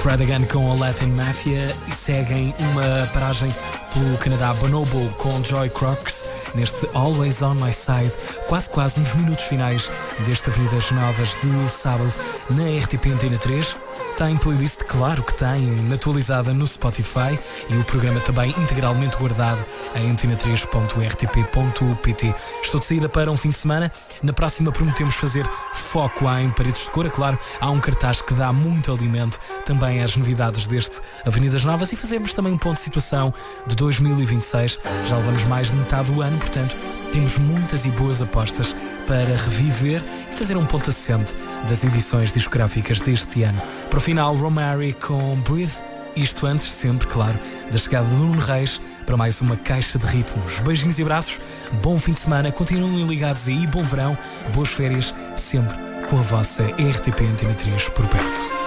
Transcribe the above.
Fred Again com a Latin Mafia e seguem uma paragem pelo Canadá Bonobo com Joy Crocs neste Always On My Side, quase nos minutos finais deste Avenidas Novas de sábado na RTP Antena 3. Tem playlist, claro que tem, atualizada no Spotify e o programa também integralmente guardado em antena3.rtp.pt. Estou de saída para um fim de semana. Na próxima prometemos fazer foco em Paredes de Cor. Claro, há um cartaz que dá muito alimento também às novidades deste Avenidas Novas e fazemos também um ponto de situação de 2026. Já levamos mais de metade do ano, portanto temos muitas e boas apostas para reviver e fazer um ponto assente das edições discográficas deste ano. Para o final, Romary com Breathe, isto antes sempre, claro, da chegada de Nuno Reis para mais uma caixa de ritmos. Beijinhos e abraços, bom fim de semana, continuem ligados aí, bom verão, boas férias, sempre com a vossa RTP Antena 3 por perto.